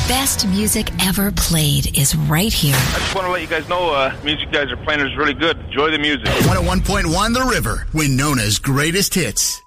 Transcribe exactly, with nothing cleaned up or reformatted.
best music ever played is right here. I just want to let you guys know uh, the music you guys are playing is really good. Enjoy the music. one oh one point one The River, Winona's greatest hits.